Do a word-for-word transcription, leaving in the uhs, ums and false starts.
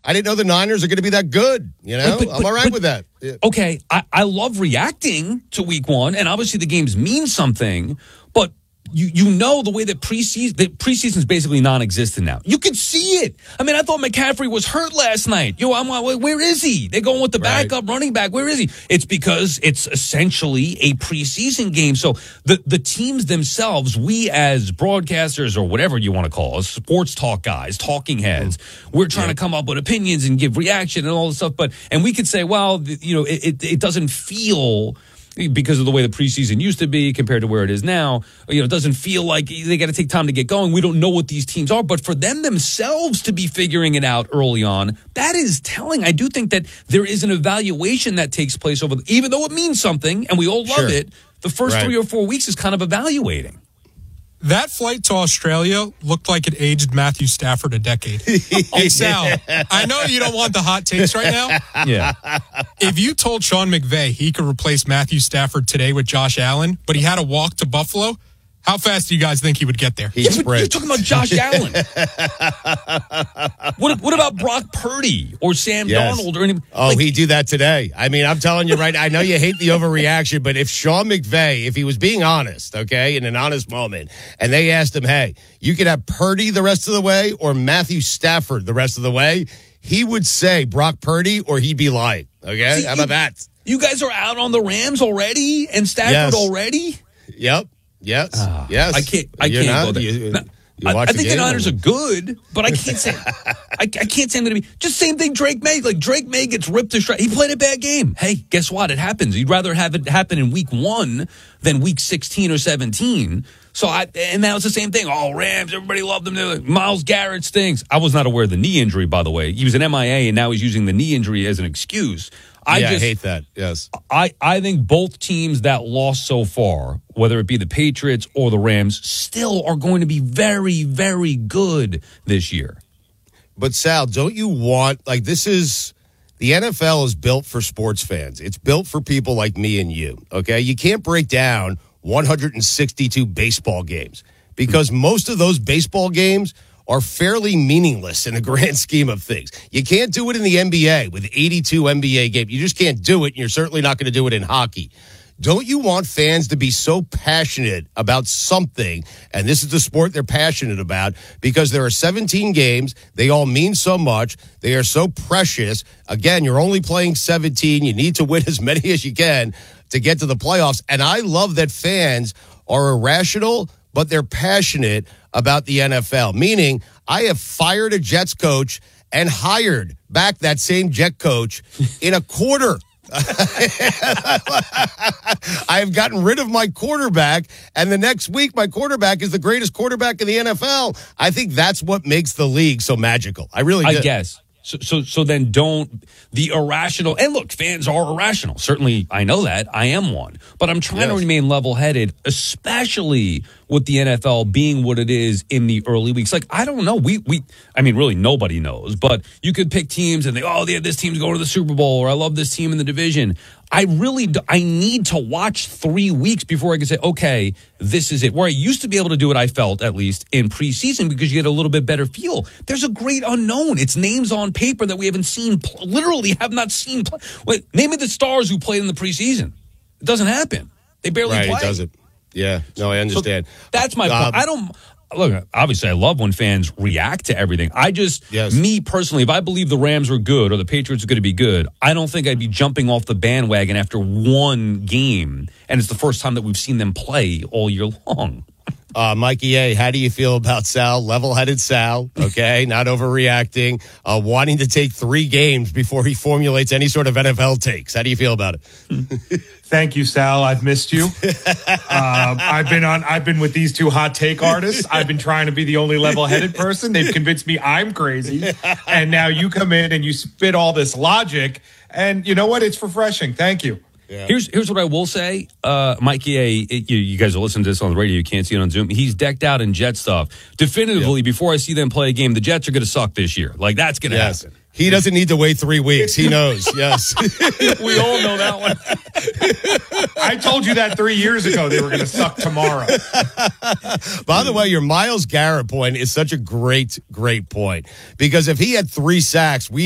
I didn't know the Niners are going to be that good. You know, but, but, I'm all right but, with that. Yeah. Okay, I, I love reacting to week one, and obviously the games mean something, but You you know the way that preseason that preseason is basically non-existent now. You can see it. I mean, I thought McCaffrey was hurt last night. Yo, I'm like, where is he? They're going with the right. backup running back. Where is he? It's because it's essentially a preseason game. So the the teams themselves, we as broadcasters or whatever you want to call us, sports talk guys, talking heads, we're trying yeah. to come up with opinions and give reaction and all this stuff. But and we could say, well, you know, it it, it doesn't feel. Because of the way the preseason used to be compared to where it is now, you know, it doesn't feel like they got to take time to get going. We don't know what these teams are, but for them themselves to be figuring it out early on, that is telling. I do think that there is an evaluation that takes place over, the, even though it means something and we all love sure. it, the first right. three or four weeks is kind of evaluating. That flight to Australia looked like it aged Matthew Stafford a decade. And Sal, I know you don't want the hot takes right now. Yeah. If you told Sean McVay he could replace Matthew Stafford today with Josh Allen, but he had to walk to Buffalo, how fast do you guys think he would get there? Yeah, you're talking about Josh Allen. what, what about Brock Purdy or Sam yes. Darnold? Or any, oh, like, he'd do that today. I mean, I'm telling you right, I know you hate the overreaction, but if Sean McVay, if he was being honest, okay, in an honest moment, and they asked him, hey, you could have Purdy the rest of the way or Matthew Stafford the rest of the way, he would say Brock Purdy or he'd be lying. Okay? See, How about you, that? You guys are out on the Rams already and Stafford yes. already? Yep. Yes. Uh, yes. I can't. I You're can't not, go there. You, now, you I, I the think the Niners and... are good, but I can't say. I, I can't say I'm going to be just same thing. Drake May, like Drake May gets ripped to shreds. He played a bad game. Hey, guess what? It happens. You'd rather have it happen in week one than week sixteen or seventeen. So I and that was the same thing. Oh, Rams, everybody loved them. Like, Myles Garrett stinks. I was not aware of the knee injury, by the way. He was an M I A, and now he's using the knee injury as an excuse. I yeah, just I hate that. Yes. I, I think both teams that lost so far, whether it be the Patriots or the Rams, still are going to be very, very good this year. But Sal, don't you want, like, this is, the N F L is built for sports fans. It's built for people like me and you, okay? You can't break down one hundred sixty-two baseball games because most of those baseball games are fairly meaningless in the grand scheme of things. You can't do it in the N B A with eighty-two N B A games. You just can't do it, and you're certainly not going to do it in hockey. Don't you want fans to be so passionate about something, and this is the sport they're passionate about, because there are seventeen games, they all mean so much, they are so precious. Again, you're only playing seventeen, you need to win as many as you can to get to the playoffs, and I love that fans are irrational, but they're passionate about the N F L, meaning I have fired a Jets coach and hired back that same Jet coach in a quarter. I have gotten rid of my quarterback, and the next week my quarterback is the greatest quarterback in the N F L. I think that's what makes the league so magical. I really do. I guess. So, so, so then don't the irrational, and look, fans are irrational. Certainly, I know that. I am one. But I'm trying yes. to remain level-headed, especially with the N F L being what it is in the early weeks. Like, I don't know. We, we, I mean, really nobody knows. But you could pick teams and they, oh, yeah, this team's going to the Super Bowl, or I love this team in the division. I really, do, I need to watch three weeks before I can say, okay, this is it. Where I used to be able to do it, I felt, at least, in preseason, because you get a little bit better feel. There's a great unknown. It's names on paper that we haven't seen, literally have not seen. Play. Wait, name me the stars who played in the preseason. It doesn't happen. They barely right, play. It doesn't. Yeah, no, I understand. So that's my um, point. I don't... Look, obviously, I love when fans react to everything. I just, yes. me personally, if I believe the Rams are good or the Patriots are going to be good, I don't think I'd be jumping off the bandwagon after one game, and it's the first time that we've seen them play all year long. Uh, Mikey A., how do you feel about Sal? Level-headed Sal, okay, not overreacting, uh, wanting to take three games before he formulates any sort of N F L takes. How do you feel about it? Thank you, Sal. I've missed you. uh, I've been on. I've been with these two hot take artists. I've been trying to be the only level-headed person. They've convinced me I'm crazy, and now you come in and you spit all this logic. And you know what? It's refreshing. Thank you. Yeah. Here's here's what I will say, uh, Mikey A. It, you, you guys are listening to this on the radio. You can't see it on Zoom. He's decked out in Jet stuff. Definitively, yep. Before I see them play a game, the Jets are going to suck this year. Like, that's going to yes. happen. He doesn't need to wait three weeks. He knows. Yes. We all know that one. I told you that three years ago they were going to suck tomorrow. By the way, your Myles Garrett point is such a great, great point. Because if he had three sacks, we